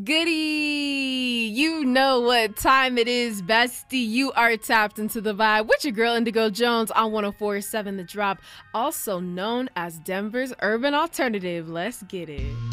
goody? You know what time it is, bestie. You are tapped into the vibe with your girl Indigo Jones on 104.7 The Drop, also known as Denver's Urban Alternative. Let's get it.